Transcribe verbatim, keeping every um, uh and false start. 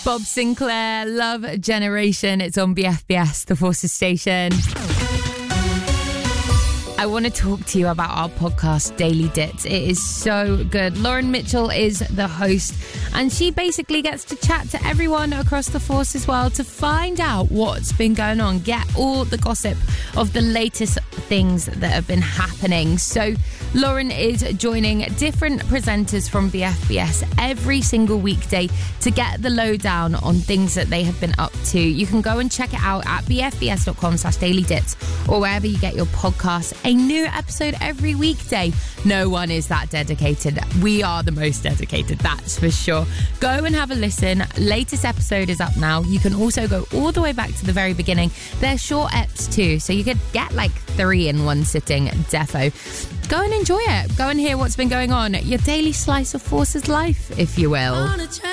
Bob Sinclair, Love Generation. It's on B F B S, the Forces station. I want to talk to you about our podcast, Daily Dits. It is so good. Lauren Mitchell is the host, and she basically gets to chat to everyone across the Forces world to find out what's been going on, get all the gossip of the latest things that have been happening. So Lauren is joining different presenters from B F B S every single weekday to get the lowdown on things that they have been up to. You can go and check it out at bfbs.com slash daily dits or wherever you get your podcasts. A new episode every weekday. No one is that dedicated. We are the most dedicated, that's for sure. Go and have a listen. Latest episode is up now. You can also go all the way back to the very beginning. They're short eps too, so you could get like three in one sitting, defo. Go and enjoy it. Go and hear what's been going on. Your daily slice of Forces life, if you will.